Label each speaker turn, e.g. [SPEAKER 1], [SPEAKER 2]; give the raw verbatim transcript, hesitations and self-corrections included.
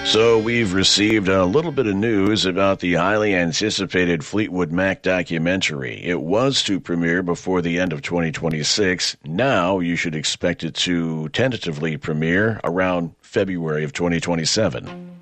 [SPEAKER 1] So we've received a little bit of news about the highly anticipated Fleetwood Mac documentary. It was to premiere before the end of twenty twenty-six. Now you should expect it to tentatively premiere around February of twenty twenty-seven.